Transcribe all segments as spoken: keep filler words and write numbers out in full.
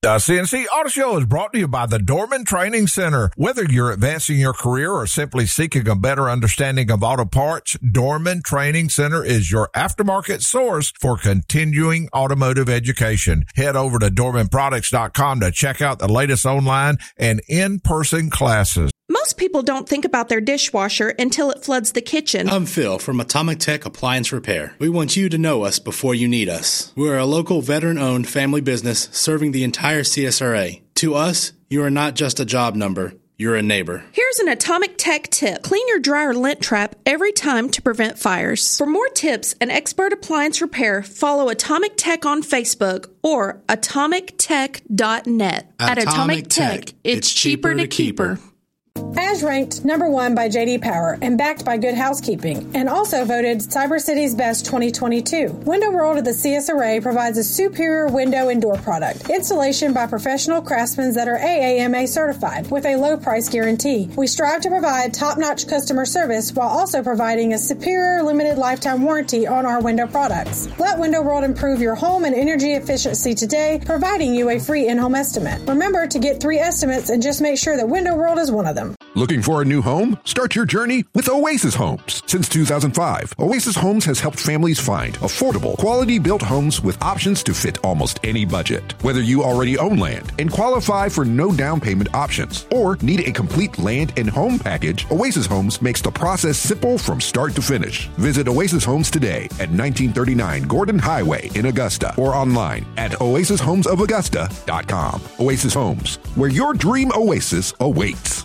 The C N C Auto Show is brought to you by the Dorman Training Center. Whether you're advancing your career or simply seeking a better understanding of auto parts, Dorman Training Center is your aftermarket source for continuing automotive education. Head over to dorman products dot com to check out the latest online and in-person classes. Most people don't think about their dishwasher until it floods the kitchen. I'm Phil from Atomic Tech Appliance Repair. We want you to know us before you need us. We're a local veteran-owned family business serving the entire C S R A. To us, you are not just a job number. You're a neighbor. Here's an Atomic Tech tip. Clean your dryer lint trap every time to prevent fires. For more tips and expert appliance repair, follow Atomic Tech on Facebook or atomic tech dot net. At Atomic Tech, it's cheaper to keep her. As ranked number one by J D Power and backed by Good Housekeeping, and also voted Cyber City's Best twenty twenty-two. Window World of the C S R A provides a superior window and door product. Installation by professional craftsmen that are A A M A certified with a low price guarantee. We strive to provide top-notch customer service while also providing a superior limited lifetime warranty on our window products. Let Window World improve your home and energy efficiency today, providing you a free in-home estimate. Remember to get three estimates and just make sure that Window World is one of them. Looking for a new home? Start your journey with Oasis Homes. Since two thousand five, Oasis Homes has helped families find affordable, quality-built homes with options to fit almost any budget. Whether you already own land and qualify for no down payment options or need a complete land and home package, Oasis Homes makes the process simple from start to finish. Visit Oasis Homes today at nineteen thirty-nine Gordon Highway in Augusta or online at oasis homes of augusta dot com. Oasis Homes, where your dream oasis awaits.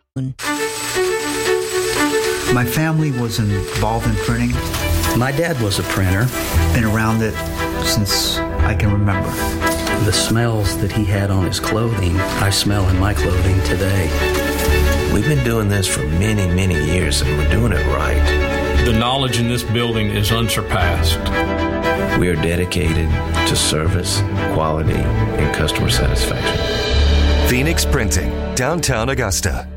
My family was involved in printing. My dad was a printer. Been around it since I can remember. The smells that he had on his clothing, I smell in my clothing today. We've been doing this for many, many years, and we're doing it right. The knowledge in this building is unsurpassed. We are dedicated to service, quality, and customer satisfaction. Phoenix Printing, downtown Augusta.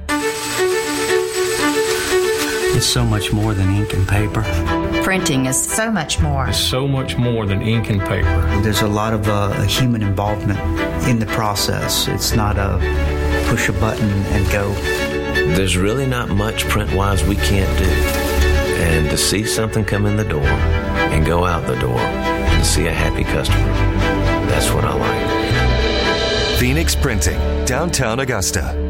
It's so much more than ink and paper. Printing is so much more. It's so much more than ink and paper. There's a lot of uh, human involvement in the process. It's not a push a button and go. There's really not much print-wise we can't do. And to see something come in the door and go out the door and see a happy customer, that's what I like. Phoenix Printing, downtown Augusta.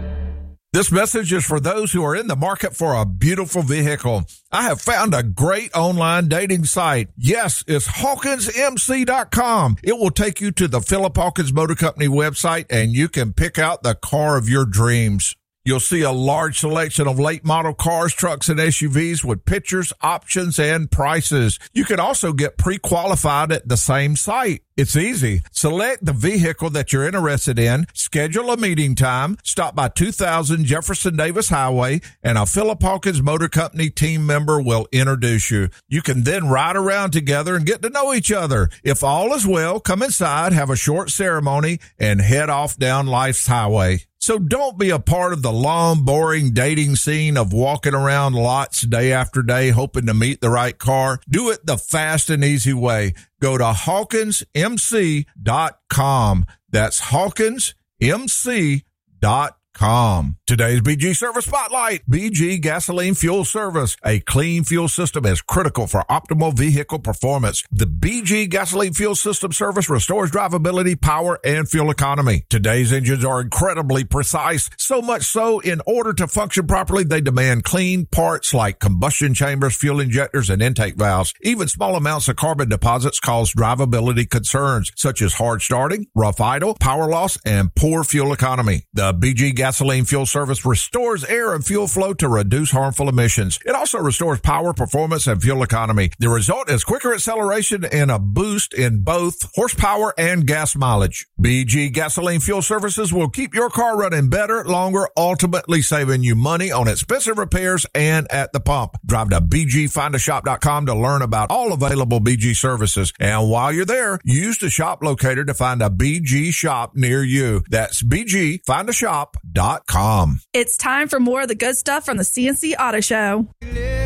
This message is for those who are in the market for a beautiful vehicle. I have found a great online dating site. Yes, it's Hawkins M C dot com. It will take you to the Philip Hawkins Motor Company website, and you can pick out the car of your dreams. You'll see a large selection of late model cars, trucks, and S U Vs with pictures, options, and prices. You can also get pre-qualified at the same site. It's easy. Select the vehicle that you're interested in, schedule a meeting time, stop by two thousand Jefferson Davis Highway, and a Philip Hawkins Motor Company team member will introduce you. You can then ride around together and get to know each other. If all is well, come inside, have a short ceremony, and head off down life's highway. So don't be a part of the long, boring dating scene of walking around lots day after day hoping to meet the right car. Do it the fast and easy way. Go to Hawkins M C dot com. That's Hawkins M C dot com. Today's B G Service Spotlight. B G Gasoline Fuel Service. A clean fuel system is critical for optimal vehicle performance. The B G Gasoline Fuel System service restores drivability, power, and fuel economy. Today's engines are incredibly precise, so much so in order to function properly, they demand clean parts like combustion chambers, fuel injectors, and intake valves. Even small amounts of carbon deposits cause drivability concerns, such as hard starting, rough idle, power loss, and poor fuel economy. The B G Gasoline Fuel Service restores air and fuel flow to reduce harmful emissions. It also restores power, performance, and fuel economy. The result is quicker acceleration and a boost in both horsepower and gas mileage. B G Gasoline Fuel Services will keep your car running better, longer, ultimately saving you money on expensive repairs and at the pump. Drive to B G find a shop dot com to learn about all available B G services. And while you're there, use the shop locator to find a B G shop near you. That's B G find a shop dot com. It's time for more of the good stuff from the C N C Auto Show.